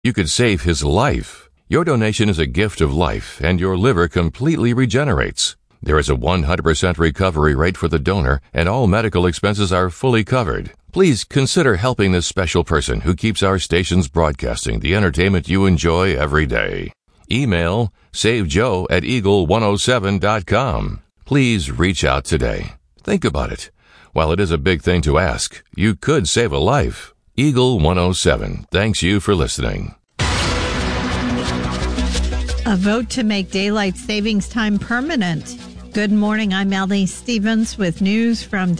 You could save his life. Your donation is a gift of life, and your liver completely regenerates. There is a 100% recovery rate for the donor, and all medical expenses are fully covered. Please consider helping this special person who keeps our stations broadcasting the entertainment you enjoy every day. Email savejoe@eagle107.com. Please reach out today. Think about it. While it is a big thing to ask, you could save a life. Eagle 107 thanks you for listening. A vote to make daylight savings time permanent. Good morning, I'm Allie Stevens with news from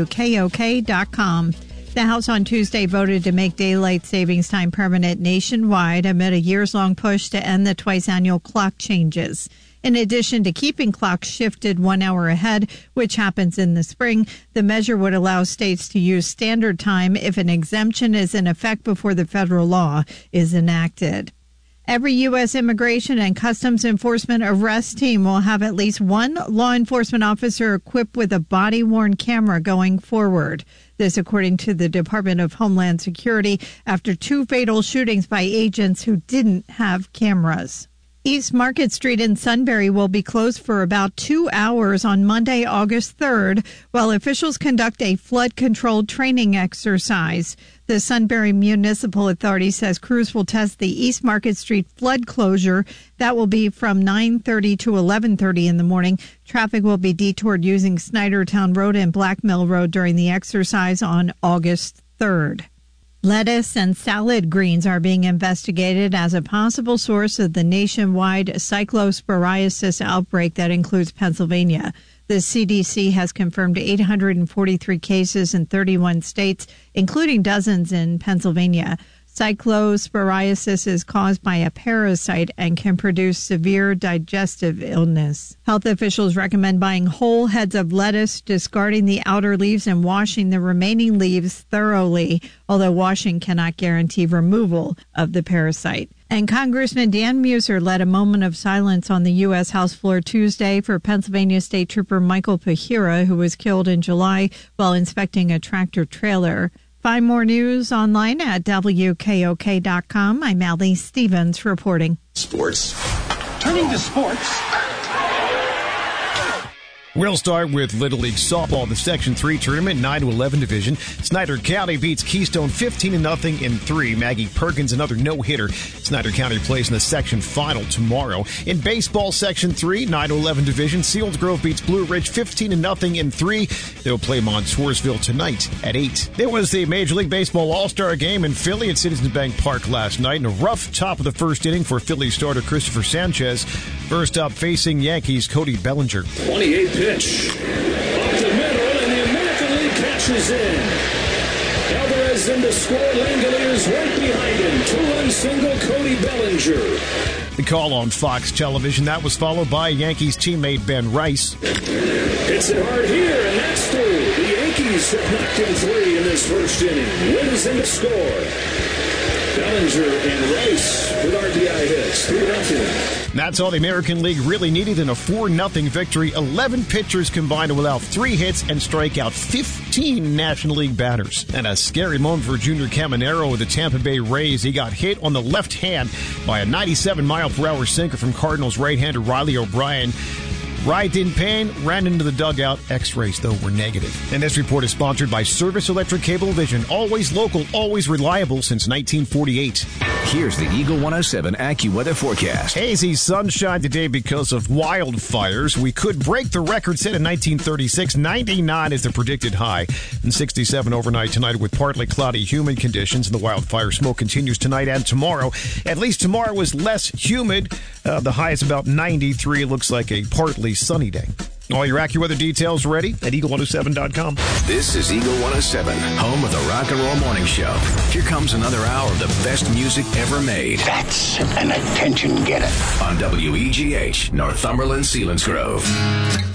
WKOK.com. The House on Tuesday voted to make daylight savings time permanent nationwide amid a years-long push to end the twice-annual clock changes. In addition to keeping clocks shifted 1 hour ahead, which happens in the spring, the measure would allow states to use standard time if an exemption is in effect before the federal law is enacted. Every U.S. Immigration and Customs Enforcement arrest team will have at least one law enforcement officer equipped with a body-worn camera going forward. This according to the Department of Homeland Security after 2 fatal shootings by agents who didn't have cameras. East Market Street in Sunbury will be closed for about 2 hours on Monday, August 3rd, while officials conduct a flood-control training exercise. The Sunbury Municipal Authority says crews will test the East Market Street flood closure. That will be from 9:30 to 11:30 in the morning. Traffic will be detoured using Snydertown Road and Black Mill Road during the exercise on August 3rd. Lettuce and salad greens are being investigated as a possible source of the nationwide cyclosporiasis outbreak that includes Pennsylvania. The CDC has confirmed 843 cases in 31 states, including dozens in Pennsylvania. Cyclosporiasis is caused by a parasite and can produce severe digestive illness. Health officials recommend buying whole heads of lettuce, discarding the outer leaves, and washing the remaining leaves thoroughly, although washing cannot guarantee removal of the parasite. And Congressman Dan Muser led a moment of silence on the U.S. House floor Tuesday for Pennsylvania State Trooper Michael Pahira, who was killed in July while inspecting a tractor trailer. Find more news online at WKOK.com. I'm Allie Stevens reporting. Sports. Turning to sports. We'll start with Little League Softball, the Section 3 tournament, 9-11 division. Snyder County beats Keystone 15-0 in 3. Maggie Perkins, another no-hitter. Snyder County plays in the section final tomorrow. In baseball, Section 3, 9-11 division, Seals Grove beats Blue Ridge 15-0 in 3. They'll play Montoursville tonight at 8. There was the Major League Baseball All-Star game in Philly at Citizens Bank Park last night. In a rough top of the first inning for Philly starter Christopher Sanchez. First up, facing Yankees, Cody Bellinger. 28 pitch. Up the middle, and the American League catches in. Alvarez in to score. Langoliers right behind him. 2-run single, Cody Bellinger. The call on Fox Television. That was followed by Yankees teammate Ben Rice. Hits it hard here, and that's through. The Yankees have knocked in 3 in this first inning. Wins in to score. Bellinger and Rice with RBI hits. 3-0. That's all the American League really needed in a 4-0 victory. 11 pitchers combined to allow 3 hits and strike out 15 National League batters. And a scary moment for Junior Caminero with the Tampa Bay Rays. He got hit on the left hand by a 97-mile-per-hour sinker from Cardinals right-hander Riley O'Brien. Writhed in pain, ran into the dugout. X-rays, though, were negative. And this report is sponsored by Service Electric Cablevision. Always local, always reliable since 1948. Here's the Eagle 107 AccuWeather forecast. Hazy sunshine today because of wildfires. We could break the record set in 1936. 99 is the predicted high. And 67 overnight tonight with partly cloudy, humid conditions. And the wildfire smoke continues tonight and tomorrow. At least tomorrow is less humid. The high is about 93. It looks like a partly sunny day. All your AccuWeather details ready at Eagle107.com. This is Eagle 107, home of the Rock and Roll Morning Show. Here comes another hour of the best music ever made. That's an attention getter. On WEGH, Northumberland, Selinsgrove.